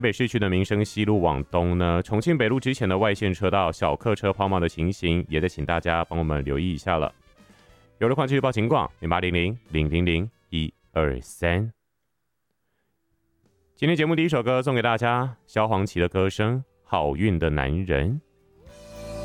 北市区的民生西路往东呢，重庆北路之前的外线车道小客车抛锚的情形，也得请大家帮我们留意一下了。有路况继续报警广0800-000-123。今天节目第一首歌送给大家，萧煌奇的歌声《好运的男人》。